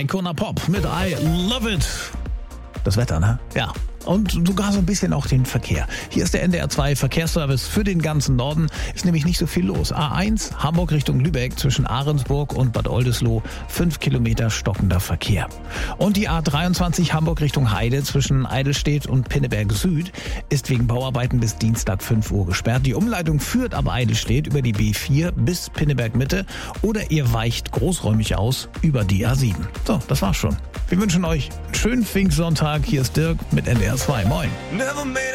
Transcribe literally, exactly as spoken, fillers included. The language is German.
Icona Pop mit I Love It. Das Wetter, ne? Ja. Und sogar so ein bisschen auch den Verkehr. Hier ist der N D R zwei Verkehrsservice für den ganzen Norden. Ist nämlich nicht so viel los. A eins, Hamburg Richtung Lübeck zwischen Ahrensburg und Bad Oldesloe. Fünf Kilometer stockender Verkehr. Und die A dreiundzwanzig Hamburg Richtung Heide zwischen Eidelstedt und Pinneberg Süd ist wegen Bauarbeiten bis Dienstag fünf Uhr gesperrt. Die Umleitung führt ab Eidelstedt über die B vier bis Pinneberg Mitte oder ihr weicht großräumig aus über die A sieben. So, das war's schon. Wir wünschen euch einen schönen Pfingstsonntag. Hier ist Dirk mit N D R zwei. Moin.